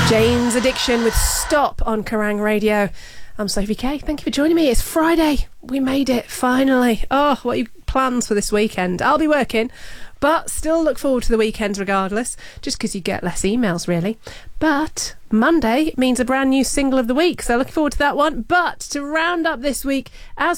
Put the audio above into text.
Jane's Addiction with Stop on Kerrang Radio. I'm Sophie Kay. Thank you for joining me. It's Friday. We made it, finally. Oh, what are your plans for this weekend? I'll be working, but still look forward to the weekend regardless, just because you get less emails, really. But Monday means a brand new single of the week, so looking forward to that one. But to round up this week, as